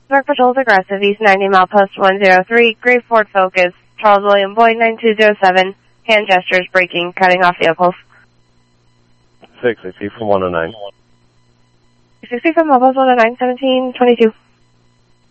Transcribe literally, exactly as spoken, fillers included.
Park Patrol's aggressive, East ninety mile post one zero three, Gray Ford Focus, Charles William Boyd nine two zero seven, hand gestures, braking, cutting off vehicles. six sixty from one oh nine. six sixty from Mobiles one oh nine, seventeen twenty-two.